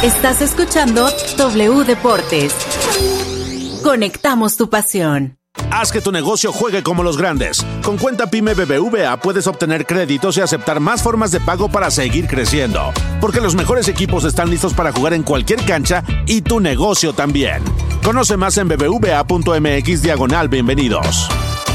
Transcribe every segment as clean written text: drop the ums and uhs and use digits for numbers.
Estás escuchando W Deportes. Conectamos tu pasión. Haz que tu negocio juegue como los grandes. Con Cuenta Pyme BBVA puedes obtener créditos y aceptar más formas de pago para seguir creciendo. Porque los mejores equipos están listos para jugar en cualquier cancha y tu negocio también. Conoce más en bbva.mx/bienvenidos.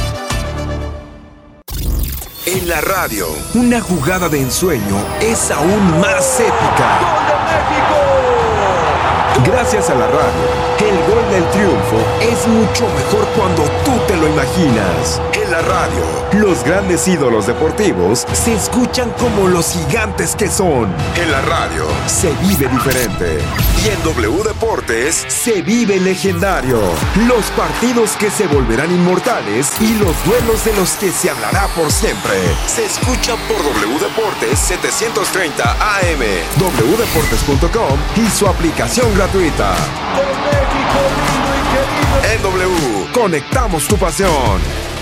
En la radio, una jugada de ensueño es aún más épica. ¡Gol de México! Gracias a la radio, el gol del triunfo es mucho mejor cuando tú te lo imaginas. En la radio, los grandes ídolos deportivos se escuchan como los gigantes que son. En la radio, se vive diferente. Y en W Deportes, se vive legendario. Los partidos que se volverán inmortales y los duelos de los que se hablará por siempre. Se escucha por W Deportes 730 AM, wdeportes.com y su aplicación gratuita. ¡Con México lindo y querido! En W, conectamos tu pasión.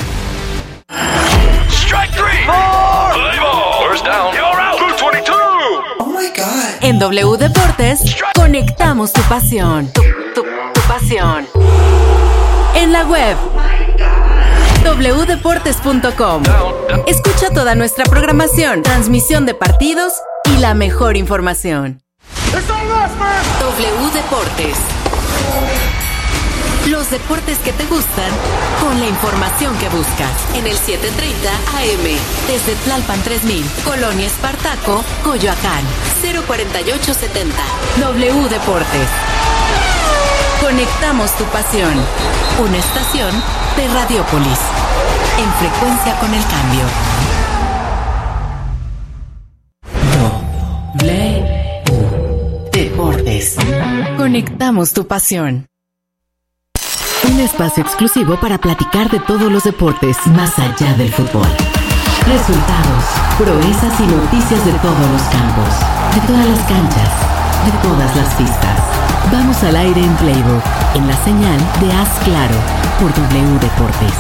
Strike three. Play ball. First down. You're out. 222. Oh my God. En W Deportes, conectamos tu pasión. Tu pasión. En la web, wdeportes.com. Escucha toda nuestra programación, transmisión de partidos y la mejor información. W Deportes. Los deportes que te gustan con la información que buscas. En el 730 AM. Desde Tlalpan 3000, Colonia Espartaco, Coyoacán. 04870. W Deportes. Conectamos tu pasión. Una estación de Radiópolis. En frecuencia con el cambio. Deportes. Conectamos tu pasión. Un espacio exclusivo para platicar de todos los deportes más allá del fútbol. Resultados, proezas y noticias de todos los campos, de todas las canchas, de todas las pistas. Vamos al aire en Playbook, en la señal de Haz Claro, por W Deportes.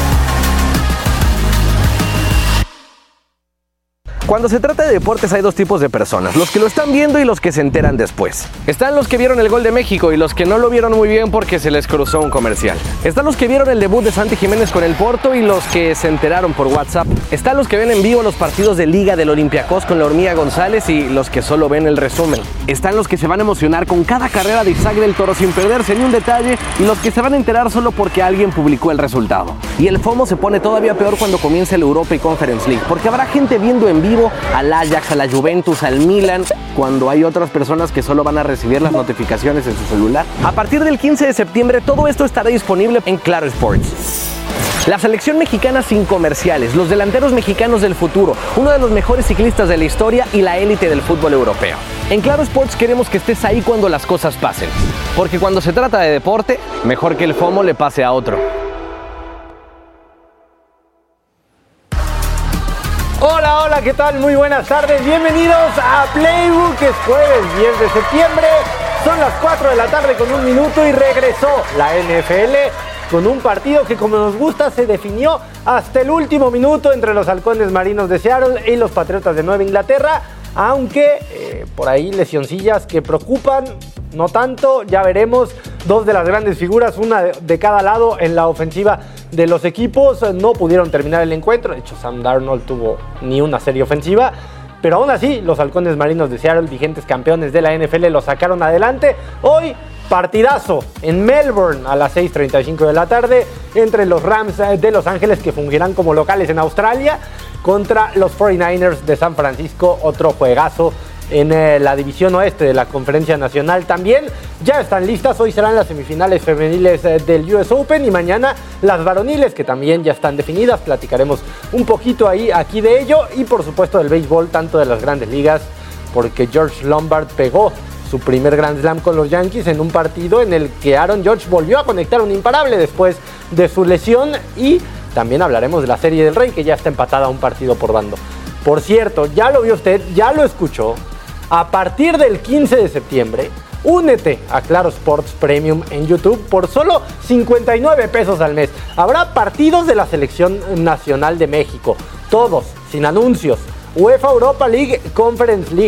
Cuando se trata de deportes hay dos tipos de personas, los que lo están viendo y los que se enteran después. Están los que vieron el gol de México y los que no lo vieron muy bien porque se les cruzó un comercial. Están los que vieron el debut de Santi Jiménez con el Porto y los que se enteraron por WhatsApp. Están los que ven en vivo los partidos de Liga del Olympiacos con la Hormiga González y los que solo ven el resumen. Están los que se van a emocionar con cada carrera de Isaac del Toro sin perderse ni un detalle y los que se van a enterar solo porque alguien publicó el resultado. Y el FOMO se pone todavía peor cuando comienza el Europa y Conference League, porque habrá gente viendo en vivo al Ajax, a la Juventus, al Milan, cuando hay otras personas que solo van a recibir las notificaciones en su celular. A partir del 15 de septiembre todo esto estará disponible en Claro Sports. La selección mexicana sin comerciales, los delanteros mexicanos del futuro, uno de los mejores ciclistas de la historia y la élite del fútbol europeo. En Claro Sports queremos que estés ahí cuando las cosas pasen, porque cuando se trata de deporte, mejor que el FOMO le pase a otro. Hola, hola, ¿qué tal? Muy buenas tardes, bienvenidos a Playbook. Es jueves 10 de septiembre, son las 4 de la tarde con 1 minuto y regresó la NFL con un partido que, como nos gusta, se definió hasta el último minuto entre los Halcones Marinos de Seattle y los Patriotas de Nueva Inglaterra, aunque por ahí lesioncillas que preocupan, no tanto, ya veremos. Dos de las grandes figuras, una de cada lado en la ofensiva de los equipos, no pudieron terminar el encuentro. De hecho, Sam Darnold tuvo ni una serie ofensiva, pero aún así los Halcones Marinos de Seattle, vigentes campeones de la NFL, lo sacaron adelante. Hoy, partidazo en Melbourne a las 6:35 de la tarde entre los Rams de Los Ángeles, que fungirán como locales en Australia, contra los 49ers de San Francisco. Otro juegazo en la división oeste de la Conferencia Nacional. También ya están listas, hoy serán las semifinales femeniles del US Open y mañana las varoniles, que también ya están definidas. Platicaremos un poquito aquí de ello y por supuesto del béisbol, tanto de las grandes ligas, porque George Lombard pegó su primer Grand Slam con los Yankees en un partido en el que Aaron Judge volvió a conectar un imparable después de su lesión, y también hablaremos de la Serie del Rey, que ya está empatada a un partido por bando. Por cierto, ya lo vio usted, ya lo escuchó. A partir del 15 de septiembre, únete a Claro Sports Premium en YouTube por solo 59 pesos al mes. Habrá partidos de la Selección Nacional de México, todos sin anuncios. UEFA Europa League, Conference League,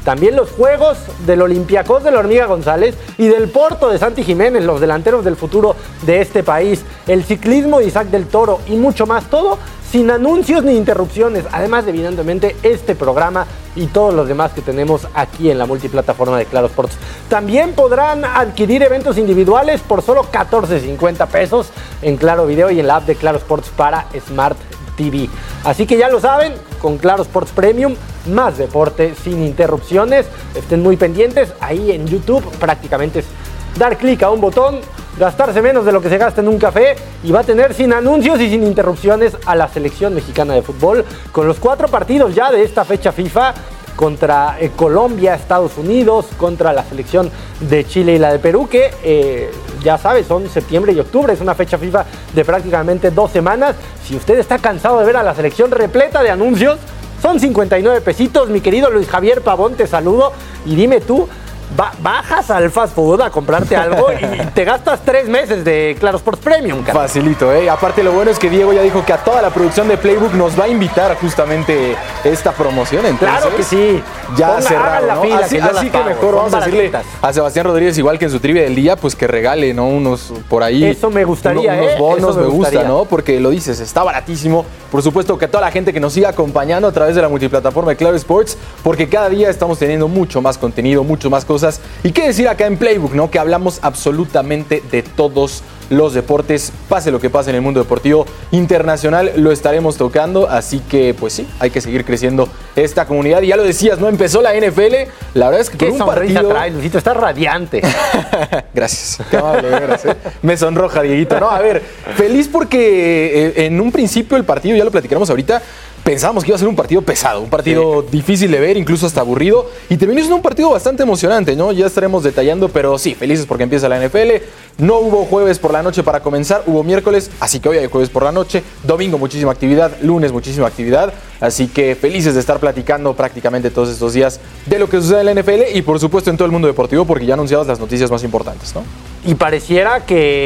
También los juegos del Olympiacos de la Hormiga González y del Porto de Santi Jiménez, los delanteros del futuro de este país, el ciclismo de Isaac del Toro y mucho más, todo sin anuncios ni interrupciones, además de evidentemente este programa y todos los demás que tenemos aquí en la multiplataforma de Claro Sports. También podrán adquirir eventos individuales por solo $14.50 pesos en Claro Video y en la app de Claro Sports para Smart TV. Así que ya lo saben, con Claro Sports Premium, más deporte sin interrupciones. Estén muy pendientes, ahí en YouTube prácticamente es dar clic a un botón, gastarse menos de lo que se gasta en un café y va a tener sin anuncios y sin interrupciones a la selección mexicana de fútbol con los 4 partidos ya de esta fecha FIFA contra Colombia, Estados Unidos, contra la selección de Chile y la de Perú, que ya sabes, son septiembre y octubre, es una fecha FIFA de prácticamente 2 semanas. Si usted está cansado de ver a la selección repleta de anuncios, son 59 pesitos. Mi querido Luis Javier Pavón, te saludo y dime tú, bajas al fast food a comprarte algo y te gastas 3 meses de Claro Sports Premium, cara. Facilito, ¿eh? Aparte, lo bueno es que Diego ya dijo que a toda la producción de Playbook nos va a invitar a justamente esta promoción. Entonces, claro que sí. Ya cerrado, la ¿no? fila, Así que mejor vamos a decirle a Sebastián Rodríguez, igual que en su trivia del día, pues que regale, ¿no? Unos por ahí. Eso me gustaría, unos bonos, Eso me gusta, gustaría. ¿no? Porque lo dices, está baratísimo. Por supuesto que a toda la gente que nos siga acompañando a través de la multiplataforma de Claro Sports, porque cada día estamos teniendo mucho más contenido, mucho más cosas. ¿Y qué decir acá en Playbook, no? Que hablamos absolutamente de todos los deportes, pase lo que pase en el mundo deportivo internacional, lo estaremos tocando, así que pues sí, hay que seguir creciendo esta comunidad. Y ya lo decías, ¿no? Empezó la NFL, la verdad es que ¿Qué con un sonrisa partido... traes, Luisito? Estás radiante. Gracias, qué amable, gracias. Me sonroja, Dieguito. No, a ver, feliz porque en un principio el partido, ya lo platicaremos ahorita, pensábamos que iba a ser un partido pesado, un partido difícil de ver, incluso hasta aburrido, y terminó siendo un partido bastante emocionante, ¿no? Ya estaremos detallando, pero sí, felices porque empieza la NFL. No hubo jueves por la noche para comenzar, hubo miércoles, así que hoy hay jueves por la noche, domingo muchísima actividad, lunes muchísima actividad, así que felices de estar platicando prácticamente todos estos días de lo que sucede en la NFL y por supuesto en todo el mundo deportivo, porque ya anunciadas las noticias más importantes, ¿no? Y pareciera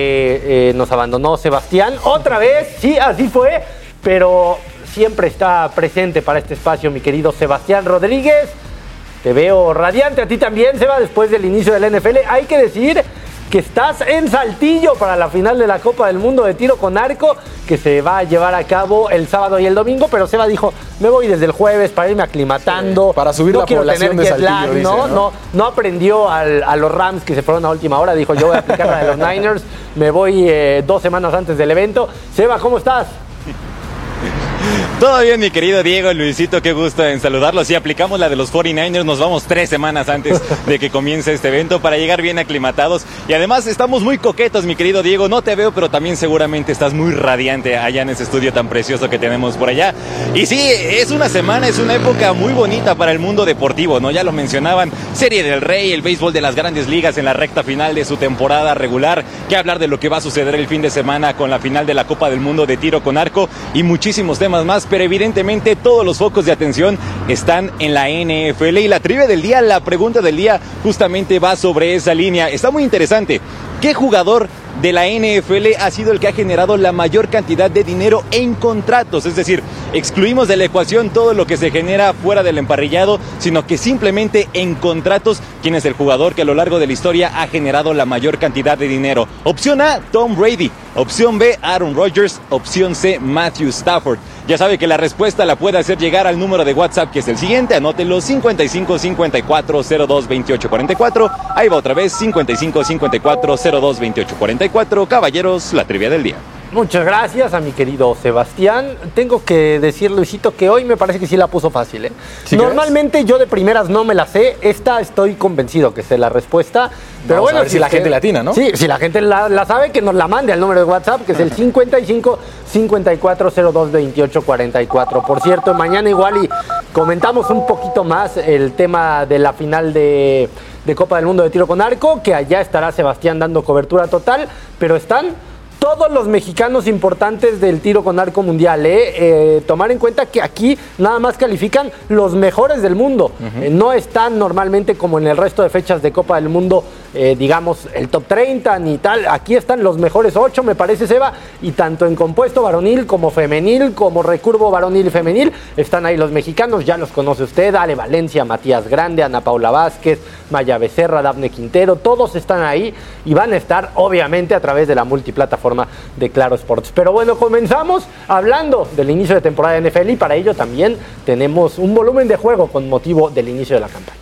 que nos abandonó Sebastián otra vez, sí, así fue, pero siempre está presente para este espacio mi querido Sebastián Rodríguez. Te veo radiante, a ti también, Seba, después del inicio del NFL. Hay que decir que estás en Saltillo para la final de la Copa del Mundo de Tiro con Arco, que se va a llevar a cabo el sábado y el domingo, pero Seba dijo, me voy desde el jueves para irme aclimatando. Sí, para subir no la quiero población tener de jet lag, Saltillo, dice, no aprendió a los Rams que se fueron a última hora, dijo, yo voy a aplicar la de los Niners, me voy 2 semanas antes del evento. Seba, ¿cómo estás? Todo bien, mi querido Diego, Luisito, qué gusto en saludarlos. Si aplicamos la de los 49ers, nos vamos 3 semanas antes de que comience este evento para llegar bien aclimatados. Y además estamos muy coquetos, mi querido Diego. No te veo, pero también seguramente estás muy radiante allá en ese estudio tan precioso que tenemos por allá. Y sí, es una semana, es una época muy bonita para el mundo deportivo, ¿no? Ya lo mencionaban, Serie del Rey, el béisbol de las grandes ligas en la recta final de su temporada regular. Que hablar de lo que va a suceder el fin de semana con la final de la Copa del Mundo de Tiro con Arco y muchísimos temas más. Pero evidentemente todos los focos de atención están en la NFL y la trivia del día, la pregunta del día justamente va sobre esa línea. Está muy interesante. ¿Qué jugador de la NFL ha sido el que ha generado la mayor cantidad de dinero en contratos? Es decir, excluimos de la ecuación todo lo que se genera fuera del emparrillado, sino que simplemente en contratos, ¿quién es el jugador que a lo largo de la historia ha generado la mayor cantidad de dinero? Opción A, Tom Brady. Opción B, Aaron Rodgers. Opción C, Matthew Stafford. Ya sabe que la respuesta la puede hacer llegar al número de WhatsApp que es el siguiente, anótelo, 55 54 02 28 44. Ahí va otra vez, 55 54 02 28 44. Caballeros, la trivia del día. Muchas gracias a mi querido Sebastián. Tengo que decir, Luisito, que hoy me parece que sí la puso fácil, ¿eh? ¿Sí Normalmente yo de primeras no me la sé. Esta estoy convencido que sé la respuesta. Pero bueno, si la gente latina, ¿no? Sí, si la gente la sabe, que nos la mande al número de WhatsApp, que es el 55 54 02 28 44. Por cierto, mañana igual y comentamos un poquito más el tema de la final de Copa del Mundo de Tiro con Arco, que allá estará Sebastián dando cobertura total, pero están todos los mexicanos importantes del tiro con arco mundial, tomar en cuenta que aquí nada más califican los mejores del mundo. No están normalmente como en el resto de fechas de Copa del Mundo digamos, el top 30 ni tal. Aquí están los mejores 8, me parece, Seba, y tanto en compuesto varonil como femenil, como recurvo varonil y femenil, están ahí los mexicanos, ya los conoce usted, Ale Valencia, Matías Grande, Ana Paula Vázquez, Maya Becerra, Dafne Quintero, todos están ahí y van a estar obviamente a través de la multiplataforma de Claro Sports. Pero bueno, comenzamos hablando del inicio de temporada de NFL y para ello también tenemos un volumen de juego con motivo del inicio de la campaña.